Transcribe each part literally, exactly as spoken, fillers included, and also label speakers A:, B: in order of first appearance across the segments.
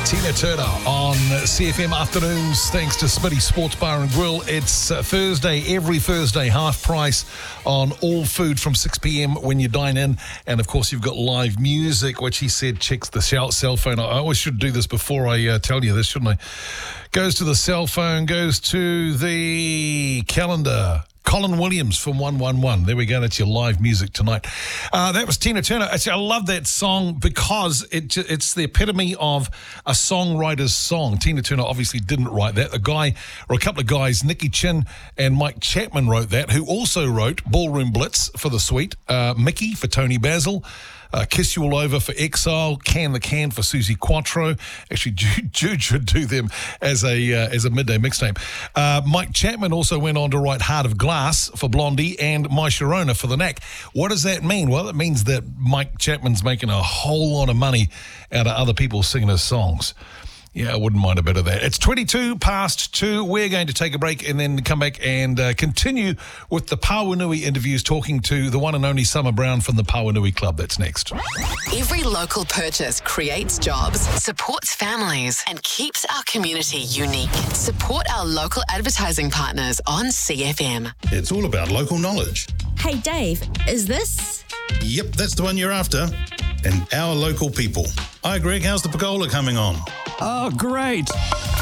A: Tina Turner on C F M Afternoons, thanks to Smitty Sports Bar and Grill. It's uh, Thursday, every Thursday, half price on all food from six p.m. when you dine in. And, of course, you've got live music, which he said checks the cell phone. I always should do this before I uh, tell you this, shouldn't I? Goes to the cell phone, goes to the calendar. Colin Williams from one one one. There we go. That's your live music tonight. Uh, that was Tina Turner. Actually, I love that song because it, it's the epitome of a songwriter's song. Tina Turner obviously didn't write that. A guy, or a couple of guys, Nicky Chin and Mike Chapman wrote that, who also wrote Ballroom Blitz for The Sweet, uh, Mickey for Tony Basil, Uh, Kiss You All Over for Exile, Can the Can for Susie Quattro. Actually, Jude, Jude should do them as a uh, as a midday mixtape. Uh, Mike Chapman also went on to write Heart of Glass for Blondie and My Sharona for The Knack. What does that mean? Well, it means that Mike Chapman's making a whole lot of money out of other people singing his songs. Yeah, I wouldn't mind a bit of that. It's twenty-two past two. We're going to take a break and then come back and uh, continue with the Pauanui interviews, talking to the one and only Summer Brown from the Pauanui Club. That's next.
B: Every local purchase creates jobs, supports families, and keeps our community unique. Support our local advertising partners on C F M.
C: It's all about local knowledge.
D: Hey, Dave, is this?
C: Yep, that's the one you're after. And our local people. Hi, Greg. How's the pergola coming on?
E: Oh, great.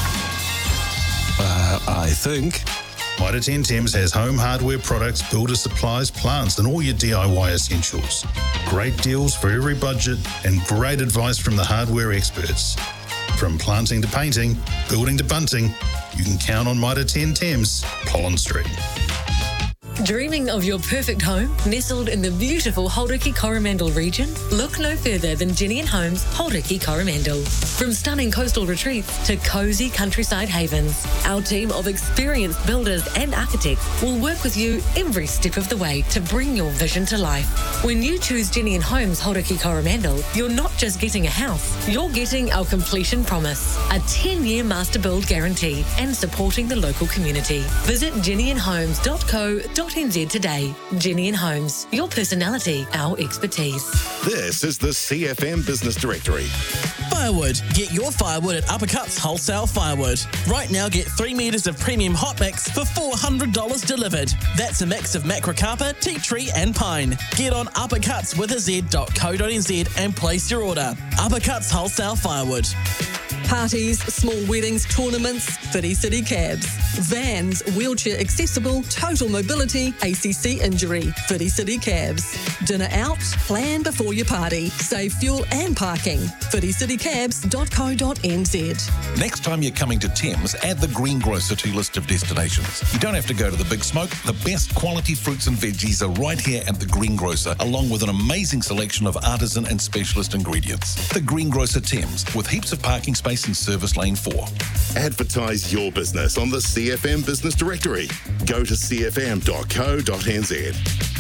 E: Uh, I think.
C: Mitre ten Thames has home hardware products, builder supplies, plants, and all your D I Y essentials. Great deals for every budget and great advice from the hardware experts. From planting to painting, building to bunting, you can count on Mitre ten Thames, Pollen Street.
F: Dreaming of your perfect home nestled in the beautiful Hauraki Coromandel region? Look no further than Jenny and Homes Hauraki Coromandel. From stunning coastal retreats to cosy countryside havens, our team of experienced builders and architects will work with you every step of the way to bring your vision to life. When you choose Jenny and Homes Hauraki Coromandel, you're not just getting a house, you're getting our completion promise, a ten-year master build guarantee, and supporting the local community. Visit jenny and homes dot co dot n z today. Jenny and Homes, your personality, our expertise.
G: This is the C F M Business Directory.
H: Firewood. Get your firewood at Uppercuts Wholesale Firewood. Right now, get three metres of premium hot mix for four hundred dollars delivered. That's a mix of macrocarpa, tea tree and pine. Get on uppercuts with a z dot co dot n z and place your order. Uppercuts Wholesale Firewood.
I: Parties, small weddings, tournaments, Whiti City Cabs. Vans, wheelchair accessible, total mobility, A C C injury, Whiti City Cabs. Dinner out, plan before your party. Save fuel and parking. whiti city cabs dot co dot n z.
A: Next time you're coming to Thames, add the Greengrocer to your list of destinations. You don't have to go to the Big Smoke. The best quality fruits and veggies are right here at the Greengrocer, along with an amazing selection of artisan and specialist ingredients. The Greengrocer Thames, with heaps of parking space in Service Lane four.
G: Advertise your business on the C F M Business Directory. Go to c f m dot co dot n z.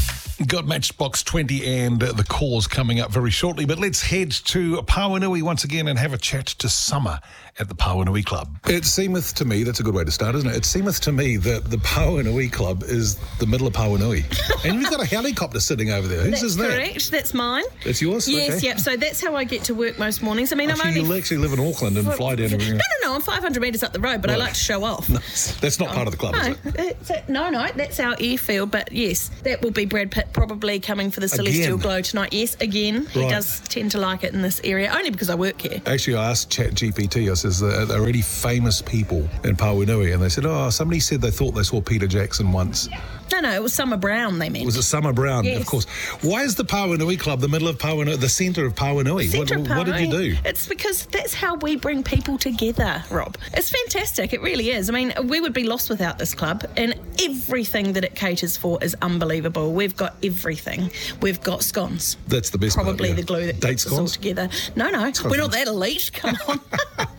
A: Got Matchbox twenty and uh, the calls coming up very shortly, but let's head to Pauanui once again and have a chat to Summer at the Pauanui Club. It seemeth to me, that's a good way to start, isn't it? It seemeth to me that the Pauanui Club is the middle of Pauanui. And you've got a helicopter sitting over there. Whose
J: that's
A: is that?
J: Correct, that's mine.
A: It's yours?
J: Yes,
A: okay.
J: yep. So that's how I get to work most mornings. I mean,
A: Actually,
J: I'm only...
A: you actually live in Auckland and
J: well,
A: fly down
J: no,
A: everywhere.
J: no, no, I'm five hundred metres up the road, but right. I like to show off.
A: No, that's not oh, part of the club,
J: no,
A: is it?
J: It's a, no, no, that's our airfield, but yes, that will be Brad Pitt probably coming for the Celestial
A: again.
J: Glow tonight. Yes, again. He right. does tend to like it in this area, only because I work here.
A: Actually, I asked Chat G P T, I says, uh, they're already famous people in Pauanui, and they said, oh, somebody said they thought they saw Peter Jackson once.
J: No, no, it was Summer Brown they meant.
A: Was it Summer Brown?
J: Yes.
A: Of course. Why is the Pauanui Club the middle of Pauanui, the centre of Pauanui?
J: What, of Pauanui?
A: What did you do?
J: It's because that's how we bring people together, Rob. It's fantastic, it really is. I mean, we would be lost without this club, and everything that it caters for is unbelievable. We've got everything. We've got scones.
A: That's the best
J: Probably
A: part, yeah.
J: the glue that
A: Date
J: keeps us
A: scones?
J: all together. No, no, we're not that elite, come on.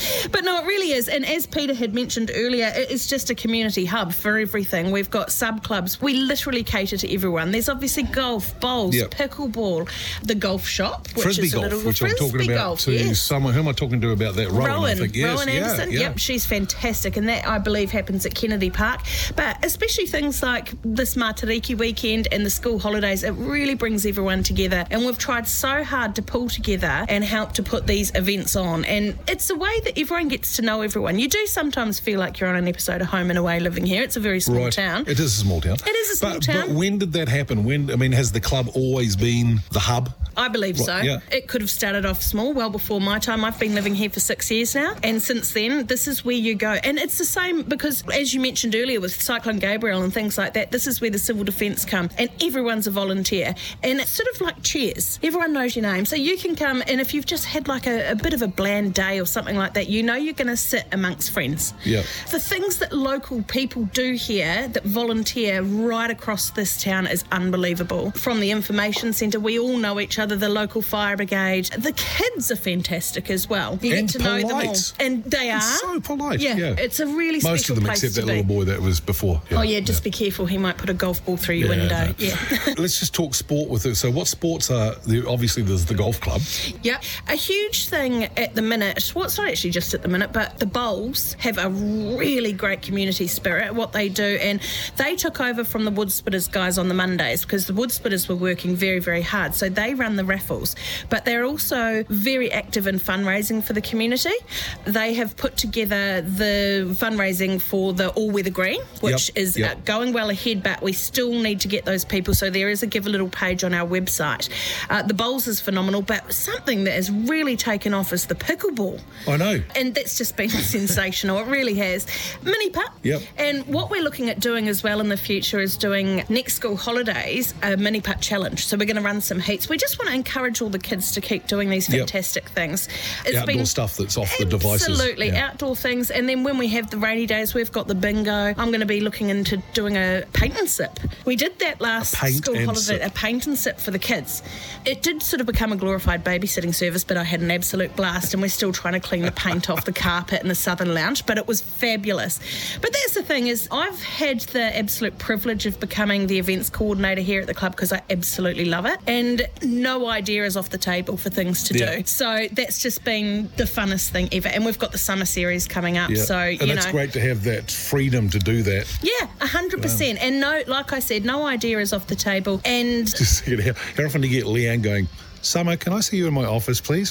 J: But no, it really is. And as Peter had mentioned earlier, it is just a community hub for everything. We've got sub-clubs. We literally cater to everyone. There's obviously golf, bowls,
A: Yep.
J: pickleball, the golf shop, which
A: Frisbee
J: is a
A: golf,
J: little
A: which I'm
J: frisbee
A: talking about
J: golf,
A: to
J: yes.
A: someone. Who am I talking to about that? Rowan,
J: Rowan,
A: I think. Yes,
J: Rowan
A: yeah,
J: Anderson.
A: yeah.
J: Yep, she's fantastic. And that, I believe, happens at Kennedy Park. But especially things like this Matariki weekend and the school holidays, it really brings everyone together. And we've tried so hard to pull together and help to put these events on. And it's a way that everyone gets to know everyone. You do sometimes feel like you're on an episode of Home and Away living here. It's a very small
A: Right.
J: town.
A: It is a small town.
J: It is a small
A: but,
J: town.
A: But when did that happen? When, I mean, has the club always been the hub?
J: I believe
A: Right,
J: so.
A: yeah.
J: It could have started off small, well before my time. I've been living here for six years now, and since then, this is where you go. And it's the same because, as you mentioned earlier, with Cyclone Gabriel and things like that, this is where the civil defence come, and everyone's a volunteer. And it's sort of like Cheers. Everyone knows your name, so you can come, and if you've just had like a, a bit of a bland day or something like that, you know you're going to sit amongst friends.
A: Yeah.
J: The things that local people do here that volunteer right across this town is unbelievable. From the information centre, we all know each other, the local fire brigade. The kids are fantastic as well. You
A: And
J: get to know them all.
A: polite.
J: And they are.
A: So polite.
J: Yeah,
A: Yeah.
J: it's a really
A: Most
J: special
A: of them,
J: place
A: except
J: to
A: that
J: be.
A: little boy that was before. Yeah,
J: Oh yeah, just
A: yeah.
J: be careful. He might put a golf ball through your
A: Yeah,
J: window.
A: no.
J: Yeah.
A: Let's just talk sport with it. So what sports are there? Obviously, there's the golf club.
J: Yep. A huge thing at the minute, well, it's not actually just at the minute, but the Bowls have a really great community spirit, what they do, and they took over from the Woodsplitters guys on the Mondays because the Woodsplitters were working very, very hard. So they run the raffles, but they're also very active in fundraising for the community. They have put together the fundraising for the All Weather Green, which
A: Yep,
J: is
A: yep.
J: Uh, going well ahead, but we still need to get those people. So there is a Give a Little page on our website. Uh, the Bowls is phenomenal, but something that has really taken off is the pickleball.
A: I know.
J: And that's just been sensational. It really has. Mini putt.
A: Yep.
J: And what we're looking at doing as well in the future is doing next school holidays a mini putt challenge. So we're going to run some heats. We just want to encourage all the kids to keep doing these
A: Yep.
J: fantastic things. It's
A: Outdoor
J: been
A: stuff that's off the devices.
J: Absolutely,
A: Yeah.
J: outdoor things. And then when we have the rainy days, we've got the bingo. I'm going to be looking into doing a paint and sip. We did that last
A: A paint
J: school
A: and
J: holiday,
A: sip.
J: a paint and sip for the kids. It did sort of become a glorified babysitting service, but I had an absolute blast, and we're still trying to clean the paint off the carpet in the Southern Lounge, but it was fabulous. But that's the thing is, I've had the absolute privilege of becoming the events coordinator here at the club because I absolutely love it, and no idea is off the table for things to
A: Yeah.
J: do. So that's just been the funnest thing ever, and we've got the summer series coming up,
A: Yeah.
J: so
A: and
J: you
A: it's
J: know.
A: great to have that freedom to do that.
J: Yeah, one hundred percent. And no, like I said, no idea is off the table. And
A: Just you know, how often do you get Leanne going, Summer, can I see you in my office, please?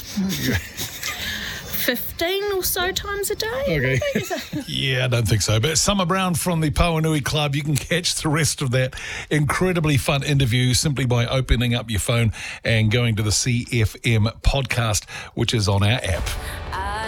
J: fifteen or so times a day.
A: Okay.
J: maybe.
A: Yeah, I don't think so. But Summer Brown from the Pauanui Club, you can catch the rest of that incredibly fun interview simply by opening up your phone and going to the C F M podcast, which is on our app.